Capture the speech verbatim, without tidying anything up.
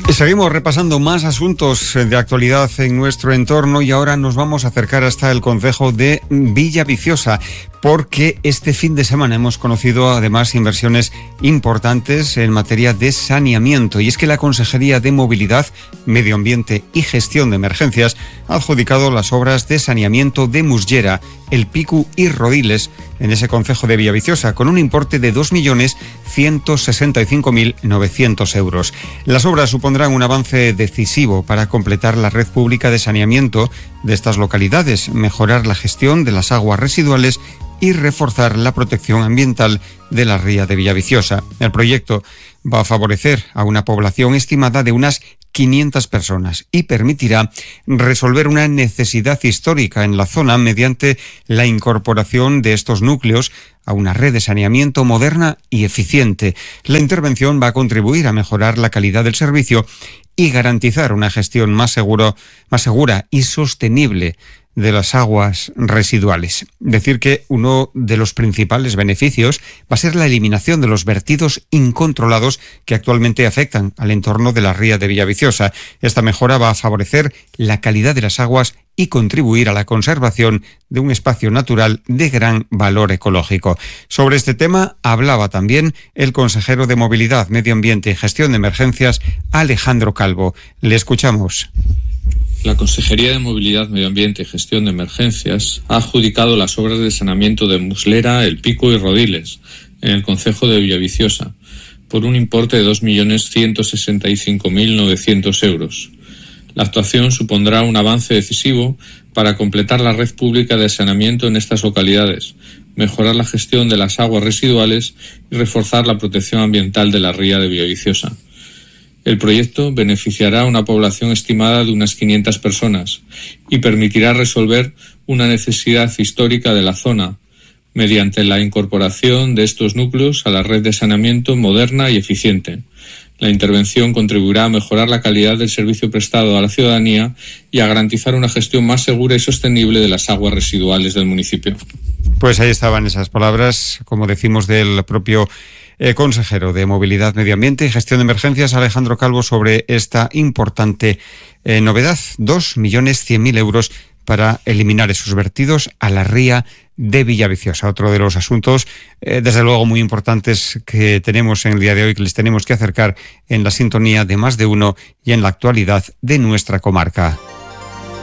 Seguimos repasando más asuntos de actualidad en nuestro entorno y ahora nos vamos a acercar hasta el concejo de Villaviciosa, porque este fin de semana hemos conocido además inversiones importantes en materia de saneamiento, y es que la Consejería de Movilidad, Medio Ambiente y Gestión de Emergencias ha adjudicado las obras de saneamiento de Muslera, El Picu y Rodiles en ese concejo de Villaviciosa, con un importe de dos millones ciento sesenta y cinco mil novecientos euros. Las obras supondrán un avance decisivo para completar la red pública de saneamiento de estas localidades, mejorar la gestión de las aguas residuales y reforzar la protección ambiental de la ría de Villaviciosa. El proyecto va a favorecer a una población estimada de unas quinientas personas y permitirá resolver una necesidad histórica en la zona mediante la incorporación de estos núcleos a una red de saneamiento moderna y eficiente. La intervención va a contribuir a mejorar la calidad del servicio y garantizar una gestión más seguro, más segura y sostenible de las aguas residuales. Decir que uno de los principales beneficios va a ser la eliminación de los vertidos incontrolados que actualmente afectan al entorno de la ría de Villaviciosa. Esta mejora va a favorecer la calidad de las aguas y contribuir a la conservación de un espacio natural de gran valor ecológico. Sobre este tema hablaba también el consejero de Movilidad, Medio Ambiente y Gestión de Emergencias, Alejandro Calvo. Le escuchamos. La Consejería de Movilidad, Medio Ambiente y Gestión de Emergencias ha adjudicado las obras de saneamiento de Muslera, El Pico y Rodiles en el concejo de Villaviciosa por un importe de dos millones ciento sesenta y cinco mil novecientos euros. La actuación supondrá un avance decisivo para completar la red pública de saneamiento en estas localidades, mejorar la gestión de las aguas residuales y reforzar la protección ambiental de la ría de Villaviciosa. El proyecto beneficiará a una población estimada de unas quinientas personas y permitirá resolver una necesidad histórica de la zona mediante la incorporación de estos núcleos a la red de saneamiento moderna y eficiente. La intervención contribuirá a mejorar la calidad del servicio prestado a la ciudadanía y a garantizar una gestión más segura y sostenible de las aguas residuales del municipio. Pues ahí estaban esas palabras, como decimos, del propio Eh, consejero de Movilidad, Medio Ambiente y Gestión de Emergencias, Alejandro Calvo, sobre esta importante eh, novedad. Dos millones cien mil euros para eliminar esos vertidos a la ría de Villaviciosa. Otro de los asuntos, eh, desde luego, muy importantes que tenemos en el día de hoy, que les tenemos que acercar en la sintonía de Más de Uno y en la actualidad de nuestra comarca.